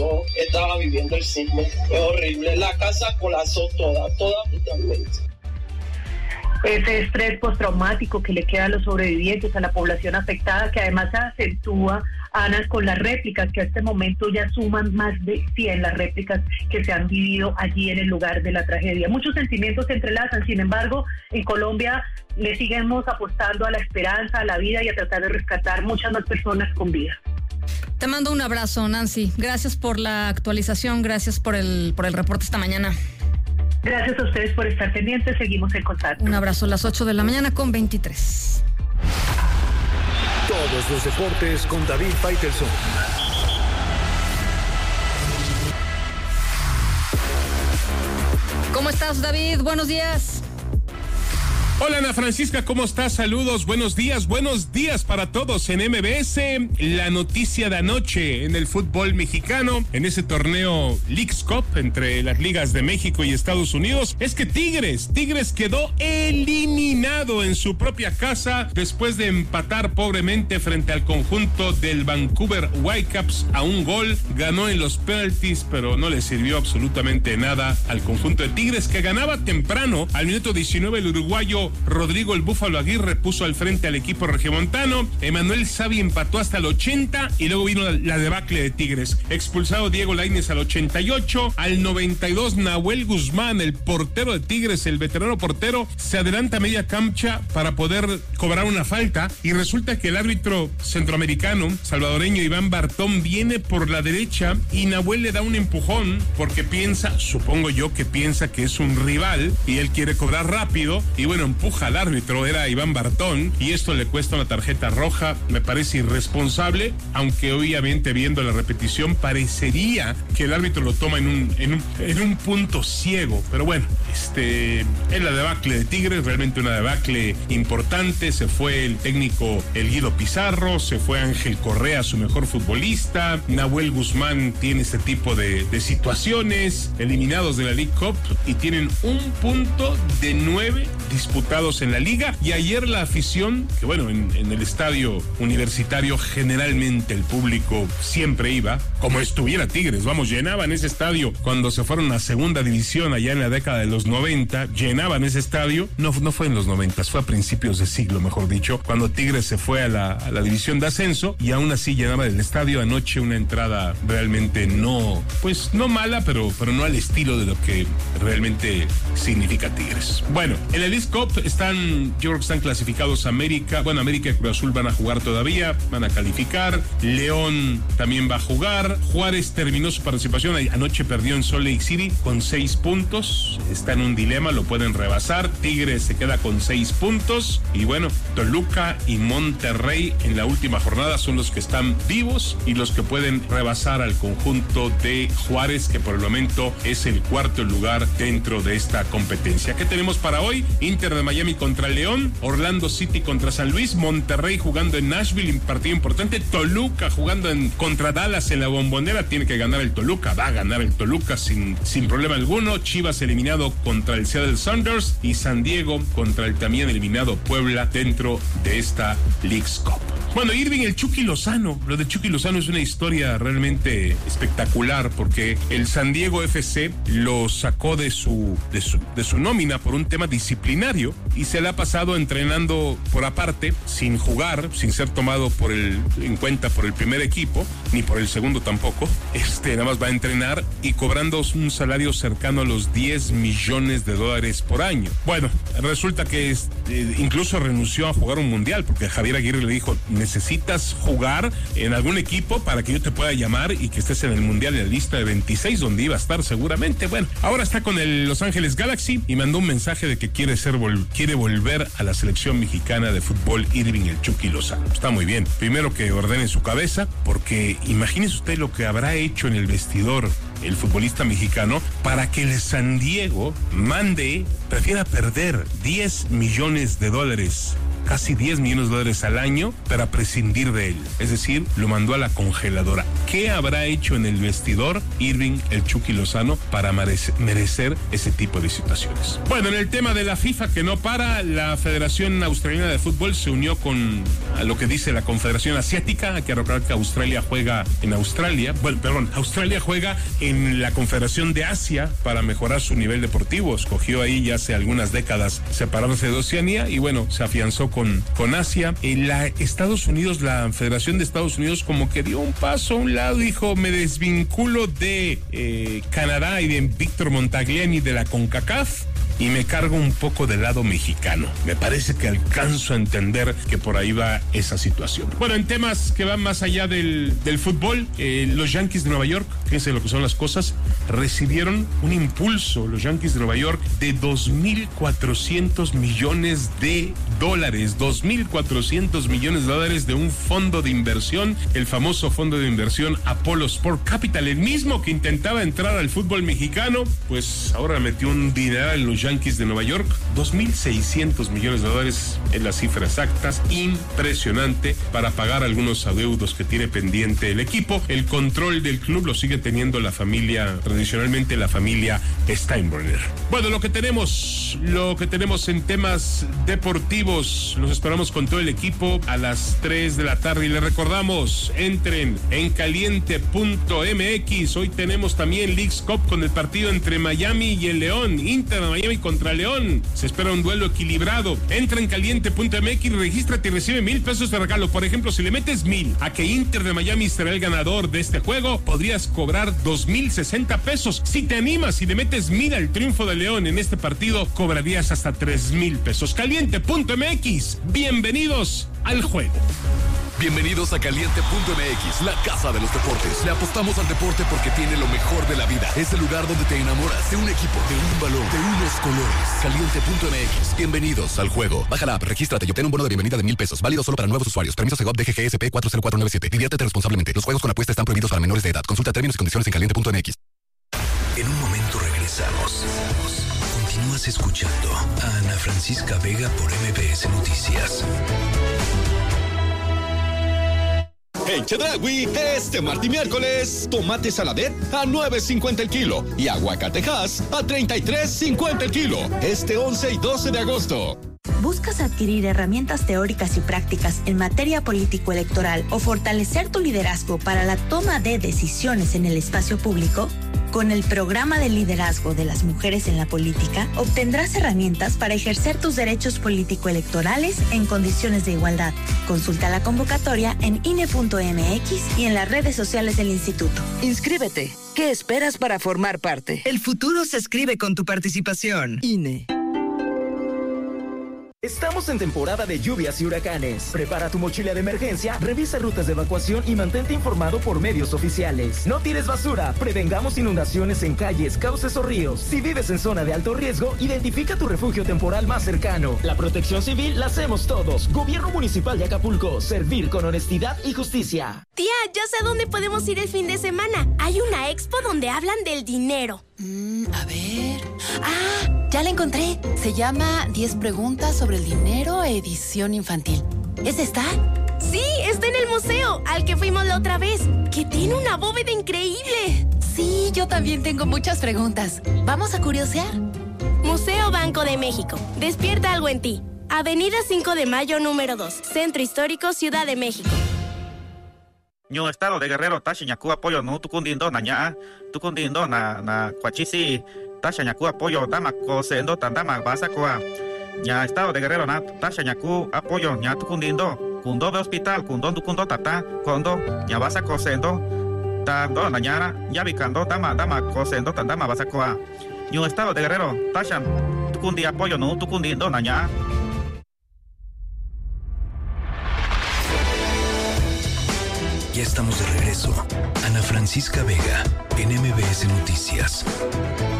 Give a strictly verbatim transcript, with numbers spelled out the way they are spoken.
eso estaba viviendo el sismo. Es horrible. La casa colapsó toda, toda totalmente. Ese estrés postraumático que le queda a los sobrevivientes, a la población afectada, que además se acentúa, Ana, con las réplicas, que a este momento ya suman más de cien las réplicas que se han vivido allí en el lugar de la tragedia. Muchos sentimientos se entrelazan, sin embargo, en Colombia le seguimos apostando a la esperanza, a la vida y a tratar de rescatar muchas más personas con vida. Te mando un abrazo, Nancy. Gracias por la actualización, gracias por el, por el reporte esta mañana. Gracias a ustedes por estar pendientes, seguimos en contacto. Un abrazo a las ocho de la mañana con veintitrés. Todos los deportes con David Faitelson. ¿Cómo estás, David? Buenos días. Hola, Ana Francisca, ¿cómo estás? Saludos, buenos días, buenos días para todos en M B S. La noticia de anoche en el fútbol mexicano, en ese torneo Leagues Cup entre las ligas de México y Estados Unidos, es que Tigres, Tigres quedó eliminado en su propia casa después de empatar pobremente frente al conjunto del Vancouver Whitecaps a un gol. Ganó en los penalties, pero no le sirvió absolutamente nada al conjunto de Tigres, que ganaba temprano. Al minuto diecinueve el uruguayo Rodrigo el Búfalo Aguirre puso al frente al equipo regiomontano. Emanuel Savi empató hasta el ochenta y luego vino la, la debacle de Tigres. Expulsado Diego Lainez al ochenta y ocho. Al noventa y dos, Nahuel Guzmán, el portero de Tigres, el veterano portero, se adelanta a media cancha para poder cobrar una falta y resulta que el árbitro centroamericano, salvadoreño Iván Bartón, viene por la derecha y Nahuel le da un empujón porque piensa, supongo yo que piensa que es un rival y él quiere cobrar rápido y bueno, empuja al árbitro, era Iván Bartón, y esto le cuesta una tarjeta roja. Me parece irresponsable, aunque obviamente viendo la repetición parecería que el árbitro lo toma en un, en un, en un punto ciego, pero bueno, este es la debacle de Tigres, realmente una debacle importante. Se fue el técnico el Guido Pizarro, se fue Ángel Correa, su mejor futbolista. Nahuel Guzmán tiene este tipo de, de situaciones, eliminados de la League Cup y tienen un punto de nueve disputados en la liga. Y ayer la afición, que bueno, en, en el estadio universitario generalmente el público siempre iba, como estuviera Tigres, vamos, llenaban ese estadio cuando se fueron a segunda división allá en la década de los noventa, llenaban ese estadio, no, no fue en los noventa, fue a principios de siglo, mejor dicho, cuando Tigres se fue a la, a la división de ascenso y aún así llenaba el estadio. Anoche una entrada realmente no, pues no mala, pero, pero no al estilo de lo que realmente significa Tigres. Bueno, en el Leagues Cup están, yo creo que están clasificados América, bueno, América y Cruz Azul van a jugar todavía, van a calificar, León también va a jugar, Juárez terminó su participación, anoche perdió en Salt Lake City con seis puntos, está en un dilema, lo pueden rebasar, Tigres se queda con seis puntos, y bueno, Toluca y Monterrey en la última jornada son los que están vivos y los que pueden rebasar al conjunto de Juárez, que por el momento es el cuarto lugar dentro de esta competencia. ¿Qué tenemos para hoy? Inter de Miami contra León, Orlando City contra San Luis, Monterrey jugando en Nashville, un partido importante, Toluca jugando en contra Dallas en la Bombonera, tiene que ganar el Toluca, va a ganar el Toluca sin, sin problema alguno. Chivas eliminado contra el Seattle Sounders y San Diego contra el también eliminado Puebla dentro de esta Leagues Cup. Bueno, Irving el Chucky Lozano, lo de Chucky Lozano es una historia realmente espectacular porque el San Diego F C lo sacó de su, de su, de su nómina por un tema disciplinario y se le ha pasado entrenando por aparte, sin jugar, sin ser tomado por el, en cuenta por el primer equipo, ni por el segundo tampoco. Este nada más va a entrenar y cobrando un salario cercano a los diez millones de dólares por año. Bueno, resulta que es, eh, incluso renunció a jugar un mundial porque Javier Aguirre le dijo, necesitas jugar en algún equipo para que yo te pueda llamar y que estés en el mundial en la lista de veintiséis donde iba a estar seguramente. Bueno, ahora está con el Los Ángeles Galaxy y mandó un mensaje de que quiere ser vol- quiere volver a la selección mexicana de fútbol, Irving el Chucky Lozano. Está muy bien. Primero que ordene su cabeza, porque imagínese usted lo que habrá hecho en el vestidor el futbolista mexicano para que el San Diego mande, prefiera perder diez millones de dólares casi diez millones de dólares al año para prescindir de él. Es decir, lo mandó a la congeladora. ¿Qué habrá hecho en el vestidor Irving el Chucky Lozano para merece, merecer ese tipo de situaciones? Bueno, en el tema de la FIFA que no para, la Federación Australiana de Fútbol se unió con a lo que dice la Confederación Asiática. Hay que recordar que Australia juega en Australia. Bueno, perdón, Australia juega en la Confederación de Asia para mejorar su nivel deportivo. Escogió ahí ya hace algunas décadas separarse de Oceanía y bueno, se afianzó con, con Asia. En la Estados Unidos, la Federación de Estados Unidos como que dio un paso a un lado, dijo, me desvinculo de eh, Canadá y de Víctor Montagliani de la CONCACAF y me cargo un poco del lado mexicano. Me parece que alcanzo a entender que por ahí va esa situación. Bueno, en temas que van más allá del, del fútbol, eh, los Yankees de Nueva York, fíjense lo que son las cosas, recibieron un impulso, los Yankees de Nueva York, de dos mil cuatrocientos millones de dólares, dos mil cuatrocientos millones de dólares de un fondo de inversión, el famoso fondo de inversión Apollo Sport Capital, el mismo que intentaba entrar al fútbol mexicano, pues ahora metió un dineral en los Yankees de Nueva York, dos mil seiscientos millones de dólares en las cifras exactas, impresionante para pagar algunos adeudos que tiene pendiente el equipo. El control del club lo sigue teniendo la familia, tradicionalmente la familia Steinbrenner. Bueno, lo que tenemos, lo que tenemos en temas deportivos, los esperamos con todo el equipo a las tres de la tarde y les recordamos, entren en caliente punto m x, hoy tenemos también Leagues Cup con el partido entre Miami y el León, Inter de Miami contra León, se espera un duelo equilibrado. Entra en caliente punto m x, regístrate y recibe mil pesos de regalo. Por ejemplo, si le metes mil a que Inter de Miami será el ganador de este juego, podrías cobrar dos mil sesenta pesos. Si te animas y le metes mil al triunfo de León en este partido, cobrarías hasta tres mil pesos. caliente punto m x, bienvenidos al juego. Bienvenidos a caliente punto m x, la casa de los deportes. Le apostamos al deporte porque tiene lo mejor de la vida. Es el lugar donde te enamoras de un equipo, de un balón, de unos colores. caliente punto m x, bienvenidos al juego. Baja la app, regístrate y obtén un bono de bienvenida de mil pesos. Válido solo para nuevos usuarios. Permiso Segov D G G S P cuatro cero cuatro nueve siete. Diviértete responsablemente. Los juegos con apuesta están prohibidos para menores de edad. Consulta términos y condiciones en caliente punto m x. En un momento regresamos. Continúas escuchando a Ana Francisca Vega por M B S Noticias. En Chedraui, este martes y miércoles, tomate saladet a nueve cincuenta el kilo y aguacatejas a treinta y tres cincuenta el kilo. Este once y doce de agosto. ¿Buscas adquirir herramientas teóricas y prácticas en materia político-electoral o fortalecer tu liderazgo para la toma de decisiones en el espacio público? Con el programa de liderazgo de las mujeres en la política, obtendrás herramientas para ejercer tus derechos político-electorales en condiciones de igualdad. Consulta la convocatoria en I N E punto m x y en las redes sociales del instituto. Inscríbete. ¿Qué esperas para formar parte? El futuro se escribe con tu participación. I N E. Estamos en temporada de lluvias y huracanes. Prepara tu mochila de emergencia, revisa rutas de evacuación y mantente informado por medios oficiales. No tires basura, prevengamos inundaciones en calles, cauces o ríos. Si vives en zona de alto riesgo, identifica tu refugio temporal más cercano. La protección civil la hacemos todos. Gobierno Municipal de Acapulco, servir con honestidad y justicia. Tía, ya sé a dónde podemos ir el fin de semana. Hay una expo donde hablan del dinero. Mm, a ver... ¡Ah! Ya la encontré. Se llama diez preguntas sobre el dinero, edición infantil. ¿Es esta? Sí, está en el museo, al que fuimos la otra vez, que tiene una bóveda increíble. Sí, yo también tengo muchas preguntas. ¿Vamos a curiosear? Museo Banco de México. Despierta algo en ti. Avenida cinco de Mayo, número dos. Centro Histórico, Ciudad de México. Ño estado de Guerrero, tashi ñaku apoyo no tukundindo na ña, tukundindo na na cuachisi, tashi ñaku apoyo dama cosendo tandama basacoa. Ña estado de Guerrero na tashi ñaku apoyo ña tukundindo, kundo de hospital, kundo tukundo tata, kondo ña basa cosendo, tando na ñara, ya bicando dama dama cosendo tandama basacoa. Ño estado de Guerrero, tashi tukundi apoyo no tukundindo na ña. Ya estamos de regreso. Ana Francisca Vega, en M B S Noticias.